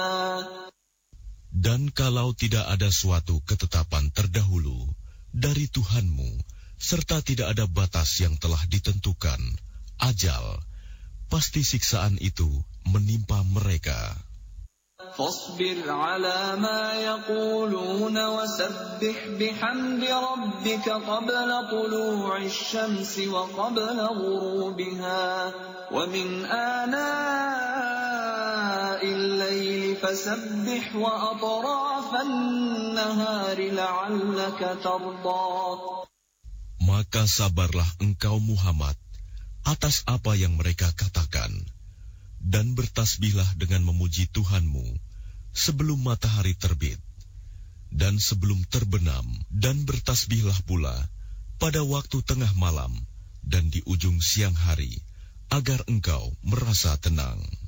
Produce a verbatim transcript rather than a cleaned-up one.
Dan kalau tidak ada suatu ketetapan terdahulu dari Tuhanmu, serta tidak ada batas yang telah ditentukan, ajal, pasti siksaan itu menimpa mereka. فاصبر على ما يقولون وسبح بحمد ربك قبل طلوع الشمس وقبل غروبها ومن آناء الليل فسبح وأطراف النهار لعلك ترضى. Maka sabarlah engkau Muhammad atas apa yang mereka katakan, dan bertasbihlah dengan memuji Tuhanmu sebelum matahari terbit dan sebelum terbenam, dan bertasbihlah pula pada waktu tengah malam dan di ujung siang hari, agar engkau merasa tenang.